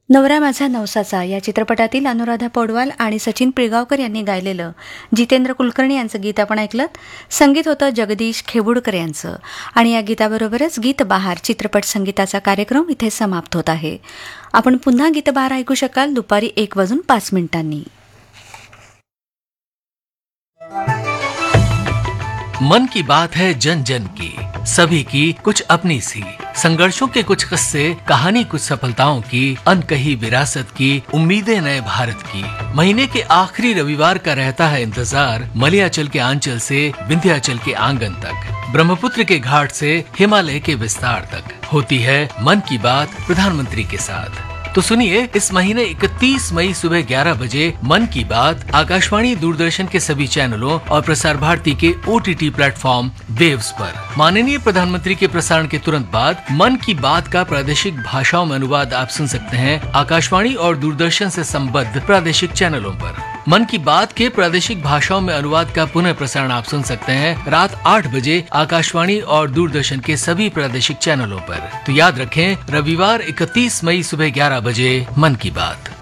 नवरा माझा नवसाचा या चित्रपटातील अनुराधा पौडवाल आणि सचिन पिळगावकर यांनी गायलेलं जितेंद्र कुलकर्णी यांचं गीत आपण ऐकलं. संगीत होतं जगदीश खेबुडकर यांचं. आणि या गीताबरोबरच गीत बहार चित्रपट संगीताचा कार्यक्रम इथे समाप्त होत आहे. आपण पुन्हा गीत बहार ऐकू शकाल दुपारी 1:05. मन की बात है जन जन की, सभी की कुछ अपनी सी, संघर्षों के कुछ किस्से, कहानी कुछ सफलताओं की, अनकही विरासत की, उम्मीदें नए भारत की. महीने के आखिरी रविवार का रहता है इंतजार, मलयाचल के आंचल से विंध्याचल के आंगन तक, ब्रह्मपुत्र के घाट से हिमालय के विस्तार तक होती है मन की बात प्रधानमंत्री के साथ. तो सुनिए, इस महीने 31 मई सुबह 11 बजे मन की बात आकाशवाणी दूरदर्शन के सभी चैनलों और प्रसार भारती के OTT प्लेटफॉर्म वेव्स पर. माननीय प्रधानमंत्री के प्रसारण के तुरंत बाद मन की बात का प्रादेशिक भाषाओं में अनुवाद आप सुन सकते हैं आकाशवाणी और दूरदर्शन से संबद्ध प्रादेशिक चैनलों पर. मन की बात के प्रादेशिक भाषाओं में अनुवाद का पुनः प्रसारण आप सुन सकते हैं रात 8 बजे आकाशवाणी और दूरदर्शन के सभी प्रादेशिक चैनलों पर. तो याद रखें, रविवार 31 मई सुबह 11 बजे मन की बात.